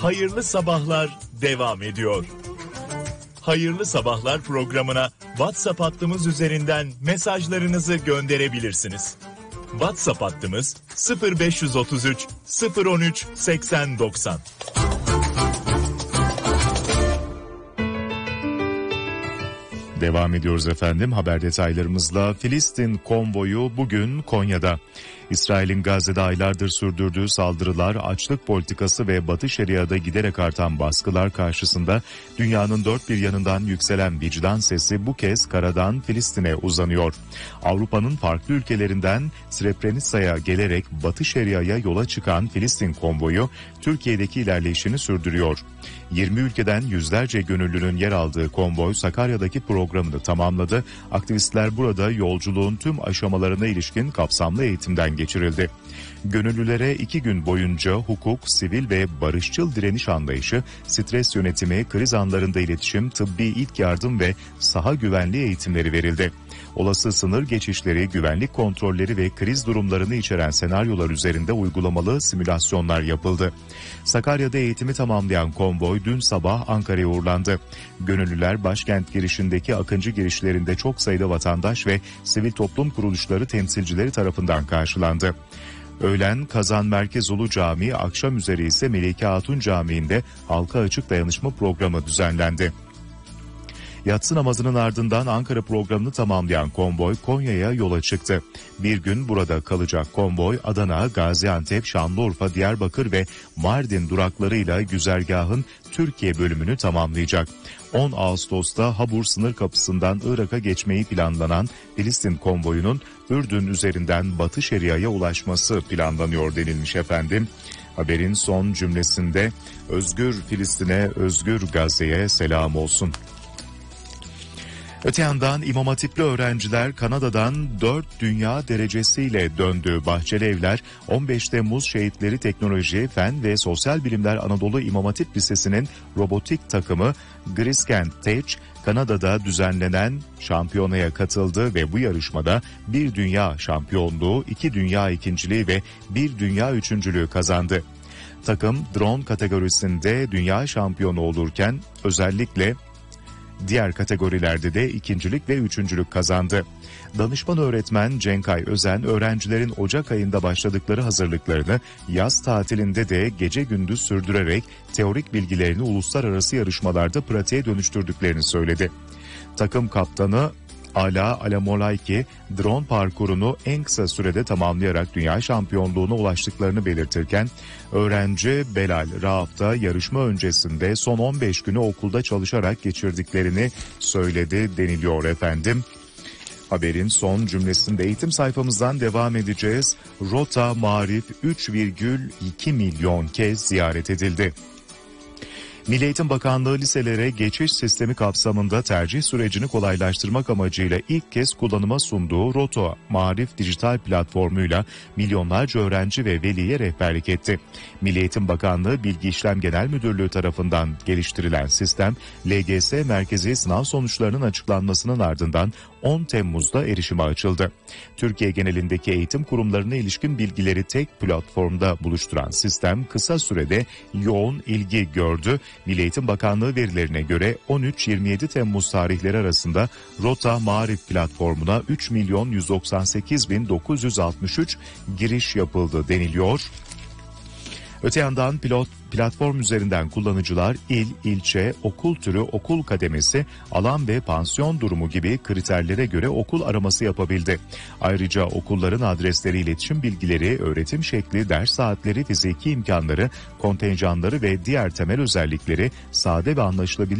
Hayırlı Sabahlar devam ediyor. Hayırlı Sabahlar programına WhatsApp hattımız üzerinden mesajlarınızı gönderebilirsiniz. WhatsApp hattımız 0533 013 8090. Devam ediyoruz efendim haber detaylarımızla. Filistin konvoyu bugün Konya'da. İsrail'in Gazze'de aylardır sürdürdüğü saldırılar, açlık politikası ve Batı Şeria'da giderek artan baskılar karşısında dünyanın dört bir yanından yükselen vicdan sesi bu kez karadan Filistin'e uzanıyor. Avrupa'nın farklı ülkelerinden Srebrenica'ya gelerek Batı Şeria'ya yola çıkan Filistin konvoyu Türkiye'deki ilerleyişini sürdürüyor. 20 ülkeden yüzlerce gönüllünün yer aldığı konvoy Sakarya'daki programını tamamladı. Aktivistler burada yolculuğun tüm aşamalarına ilişkin kapsamlı eğitimden geçirildi. Gönüllülere 2 gün boyunca hukuk, sivil ve barışçıl direniş anlayışı, stres yönetimi, kriz anlarında iletişim, tıbbi ilk yardım ve saha güvenliği eğitimleri verildi. Olası sınır geçişleri, güvenlik kontrolleri ve kriz durumlarını içeren senaryolar üzerinde uygulamalı simülasyonlar yapıldı. Sakarya'da eğitimi tamamlayan konvoy dün sabah Ankara'ya uğurlandı. Gönüllüler başkent girişindeki Akıncı girişlerinde çok sayıda vatandaş ve sivil toplum kuruluşları temsilcileri tarafından karşılandı. Öğlen Kazan Merkez Ulu Camii, akşam üzeri ise Melike Hatun Camii'nde halka açık dayanışma programı düzenlendi. Yatsı namazının ardından Ankara programını tamamlayan konvoy Konya'ya yola çıktı. Bir gün burada kalacak konvoy Adana, Gaziantep, Şanlıurfa, Diyarbakır ve Mardin duraklarıyla güzergahın Türkiye bölümünü tamamlayacak. 10 Ağustos'ta Habur sınır kapısından Irak'a geçmeyi planlanan Filistin konvoyunun Ürdün üzerinden Batı Şeria'ya ulaşması planlanıyor denilmiş efendim. Haberin son cümlesinde özgür Filistin'e, özgür Gazze'ye selam olsun. Öte yandan İmam Hatipli öğrenciler Kanada'dan 4 dünya derecesiyle döndü. Bahçeli Evler 15 Temmuz Şehitleri Teknoloji, Fen ve Sosyal Bilimler Anadolu İmam Hatip Lisesi'nin robotik takımı Grisken Tech, Kanada'da düzenlenen şampiyonaya katıldı ve bu yarışmada bir dünya şampiyonluğu, 2 dünya ikinciliği ve 1 dünya üçüncülüğü kazandı. Takım drone kategorisinde dünya şampiyonu olurken özellikle diğer kategorilerde de ikincilik ve üçüncülük kazandı. Danışman öğretmen Cenkay Özen, öğrencilerin Ocak ayında başladıkları hazırlıklarını yaz tatilinde de gece gündüz sürdürerek teorik bilgilerini uluslararası yarışmalarda pratiğe dönüştürdüklerini söyledi. Takım kaptanı Ala Alamolayki, drone parkurunu en kısa sürede tamamlayarak dünya şampiyonluğuna ulaştıklarını belirtirken, öğrenci Belal Raaf da yarışma öncesinde son 15 günü okulda çalışarak geçirdiklerini söyledi deniliyor efendim. Haberin son cümlesinde eğitim sayfamızdan devam edeceğiz. Rota Marif 3,2 milyon kez ziyaret edildi. Milli Eğitim Bakanlığı liselere geçiş sistemi kapsamında tercih sürecini kolaylaştırmak amacıyla ilk kez kullanıma sunduğu Roto Marif dijital platformuyla milyonlarca öğrenci ve veliye rehberlik etti. Milli Eğitim Bakanlığı Bilgi İşlem Genel Müdürlüğü tarafından geliştirilen sistem, LGS merkezi sınav sonuçlarının açıklanmasının ardından 10 Temmuz'da erişime açıldı. Türkiye genelindeki eğitim kurumlarına ilişkin bilgileri tek platformda buluşturan sistem kısa sürede yoğun ilgi gördü. Milli Eğitim Bakanlığı verilerine göre 13-27 Temmuz tarihleri arasında Rota Marif platformuna 3.198.963 giriş yapıldı deniliyor. Öte yandan platform üzerinden kullanıcılar il, ilçe, okul türü, okul kademesi, alan ve pansiyon durumu gibi kriterlere göre okul araması yapabildi. Ayrıca okulların adresleri, iletişim bilgileri, öğretim şekli, ders saatleri, fiziki imkanları, kontenjanları ve diğer temel özellikleri sade ve anlaşılabilir